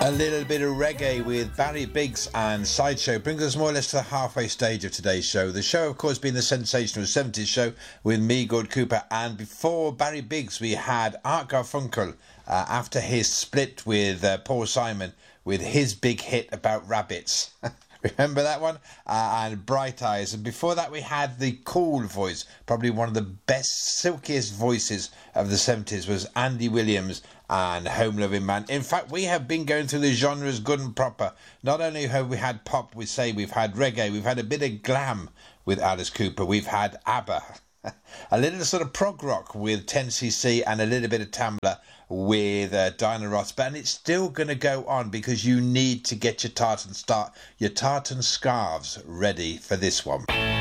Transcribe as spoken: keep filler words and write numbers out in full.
A little bit of reggae with Barry Biggs and Sideshow brings us more or less to the halfway stage of today's show. The show, of course, being the sensational seventies show with me, Gord Cooper. And before Barry Biggs, we had Art Garfunkel uh, after his split with uh, Paul Simon with his big hit about rabbits. Remember that one? Uh, and Bright Eyes. And before that, we had the cool voice. Probably one of the best, silkiest voices of the seventies was Andy Williams and Home Loving Man. In fact, we have been going through the genres good and proper. Not only have we had pop, we say we've had reggae, we've had a bit of glam with Alice Cooper, we've had ABBA, a little sort of prog rock with ten C C and a little bit of Tambla with uh, Diana Ross. But and it's still going to go on because you need to get your tartan start, your tartan scarves ready for this one.